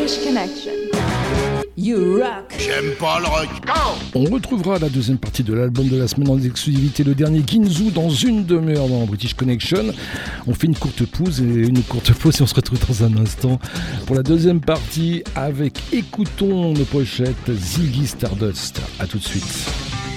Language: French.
British Connection. You rock. J'aime pas le rock. On retrouvera la deuxième partie de l'album de la semaine en exclusivité, le dernier Ginzu, dans une demi-heure dans British Connection. On fait une courte pause et on se retrouve dans un instant pour la deuxième partie avec Écoutons nos pochettes, Ziggy Stardust. A tout de suite.